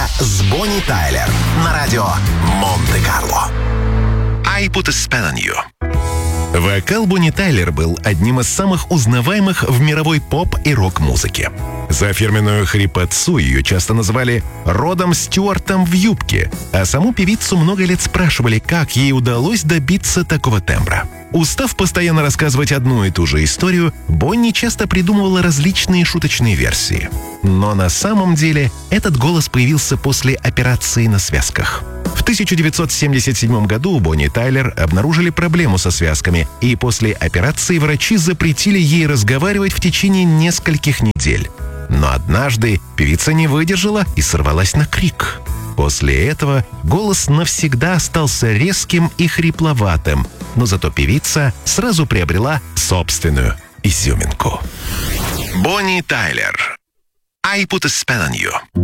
с Бонни Тайлер на радио Монте-Карло. I Put a Spell on You. Вокал Бонни Тайлер был одним из самых узнаваемых в мировой поп- и рок-музыке. За фирменную хрипотцу ее часто называли Родом Стюартом в юбке, а саму певицу много лет спрашивали, как ей удалось добиться такого тембра. Устав постоянно рассказывать одну и ту же историю, Бонни часто придумывала различные шуточные версии. Но на самом деле этот голос появился после операции на связках. В 1977 году у Бонни Тайлер обнаружили проблему со связками, и после операции врачи запретили ей разговаривать в течение нескольких недель. Но однажды певица не выдержала и сорвалась на крик. После этого голос навсегда остался резким и хрипловатым, но зато певица сразу приобрела собственную изюминку. Бонни Тайлер. I Put a Spell on You.